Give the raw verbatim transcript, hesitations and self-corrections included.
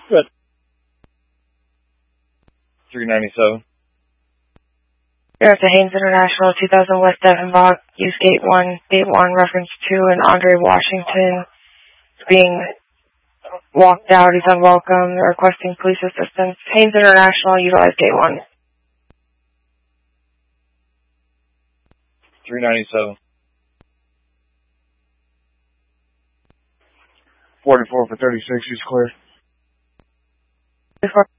Good. three ninety-seven. You're at the Haynes International, two thousand West Devenbach, use gate one, gate one, reference two, and Andre Washington is being walked out. He's unwelcome, requesting police assistance. Haynes International, utilize gate one. three ninety-seven. forty-four for thirty-six, he's clear. Before